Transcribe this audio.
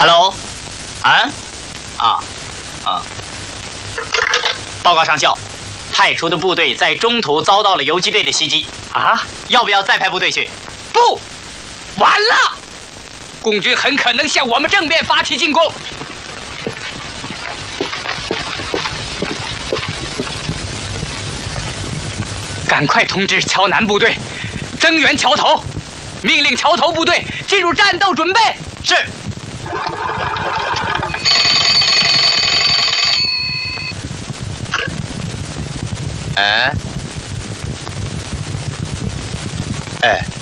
Hello， 报告上校，派出的部队在中途遭到了游击队的袭击。啊，要不要再派部队去？ 不，完了，共军很可能向我们正面发起进攻。赶快通知桥南部队，增援桥头，命令桥头部队进入战斗准备。 是。 哎，